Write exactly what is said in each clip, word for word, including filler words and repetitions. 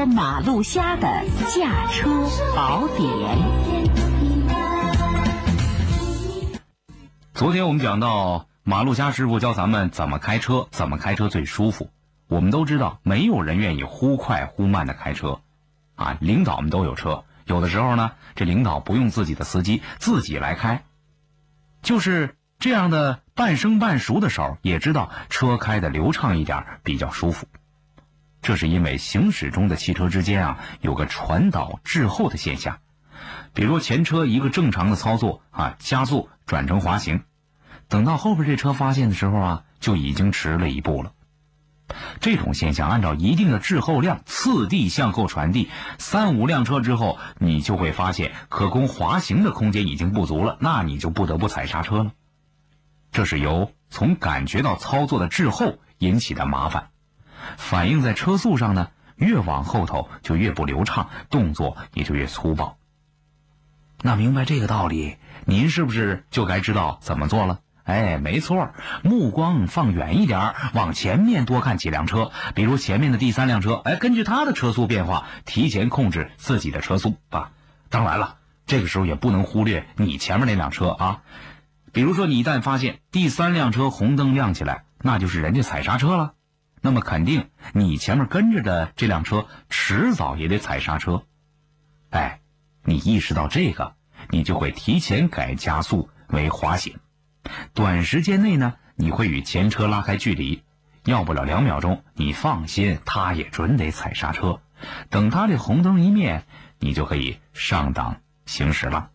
马路虾的驾车宝典。 昨天我们讲到马路虾师傅教咱们怎么开车，怎么开车最舒服。我们都知道，没有人愿意忽快忽慢的开车啊。领导们都有车，有的时候呢，这领导不用自己的司机，自己来开，就是这样的半生半熟的手，也知道车开得流畅一点比较舒服。这是因为行驶中的汽车之间啊，有个传导滞后的现象。比如前车一个正常的操作啊，加速转成滑行，等到后边这车发现的时候啊，就已经迟了一步了。这种现象按照一定的滞后量次第向后传递，三五辆车之后，你就会发现可供滑行的空间已经不足了，那你就不得不踩刹车了。这是由从感觉到操作的滞后引起的麻烦，反映在车速上呢，越往后头就越不流畅，动作也就越粗暴。那明白这个道理，您是不是就该知道怎么做了？哎，没错，目光放远一点，往前面多看几辆车，比如前面的第三辆车，哎，根据它的车速变化，提前控制自己的车速啊。当然了，这个时候也不能忽略你前面那辆车啊。比如说，你一旦发现第三辆车红灯亮起来，那就是人家踩刹车了，那么肯定你前面跟着的这辆车迟早也得踩刹车。哎，你意识到这个，你就会提前改加速为滑行。短时间内呢，你会与前车拉开距离，要不了两秒钟，你放心，他也准得踩刹车。等他这红灯一灭，你就可以上档行驶了。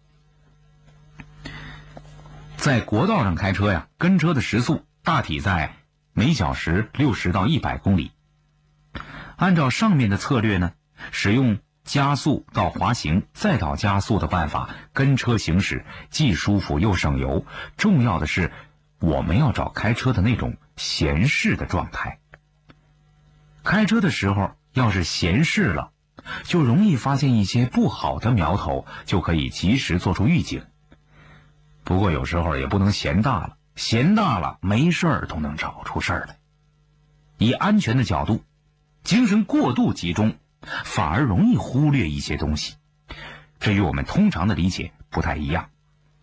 在国道上开车呀，跟车的时速大体在每小时六十到一百公里。按照上面的策略呢，使用加速到滑行再到加速的办法跟车行驶，既舒服又省油。重要的是，我们要找开车的那种闲适的状态。开车的时候要是闲适了，就容易发现一些不好的苗头，就可以及时做出预警。不过有时候也不能闲大了，闲大了没事儿都能找出事儿来。以安全的角度，精神过度集中反而容易忽略一些东西，这与我们通常的理解不太一样。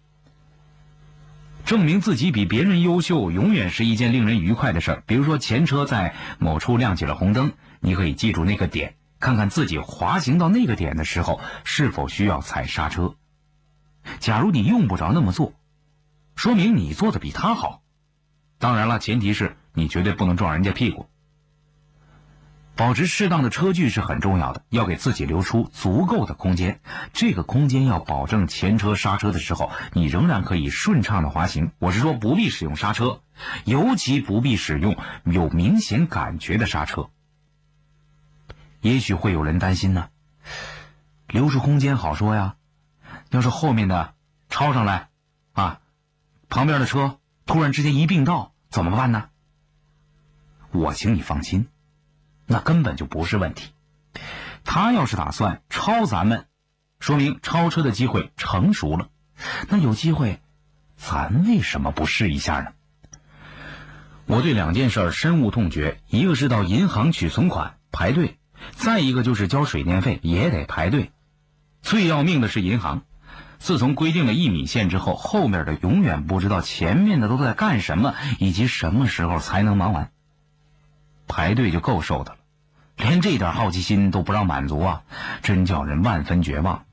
证明自己比别人优秀永远是一件令人愉快的事儿。比如说前车在某处亮起了红灯，你可以记住那个点，看看自己滑行到那个点的时候是否需要踩刹车。假如你用不着那么做，说明你做的比他好。当然了，前提是你绝对不能撞人家屁股。保持适当的车距是很重要的，要给自己留出足够的空间。这个空间要保证前车刹车的时候，你仍然可以顺畅的滑行。我是说不必使用刹车，尤其不必使用有明显感觉的刹车。也许会有人担心呢，留出空间好说呀，要是后面的超上来啊，旁边的车突然之间一并道怎么办呢？我请你放心，那根本就不是问题。他要是打算超咱们，说明超车的机会成熟了。那有机会，咱为什么不试一下呢？我对两件事深恶痛绝，一个是到银行取存款排队，再一个就是交水电费也得排队。最要命的是银行，自从规定了一米线之后，后面的永远不知道前面的都在干什么，以及什么时候才能忙完。排队就够受的了，连这点好奇心都不让满足啊，真叫人万分绝望。